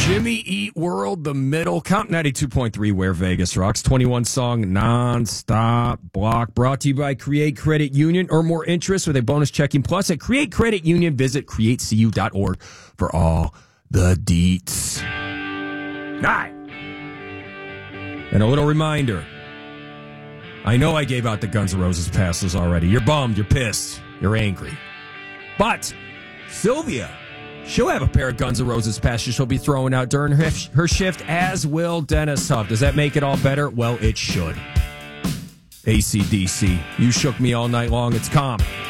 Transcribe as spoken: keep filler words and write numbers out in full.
Jimmy Eat World, The Middle, Comp ninety-two point three, where Vegas rocks. twenty-one song non-stop block brought to you by Create Credit Union. Earn more interest with a bonus checking plus at Create Credit Union. Visit create c u dot org for all the deets. All right. And a little reminder. I know I gave out the Guns N' Roses passes already. You're bummed. You're pissed. You're angry. But Sylvia, she'll have a pair of Guns N' Roses passes she'll be throwing out during her, her shift, as will Dennis Huff. Does that make it all better? Well, it should. A C D C. You shook me all night long. It's calm.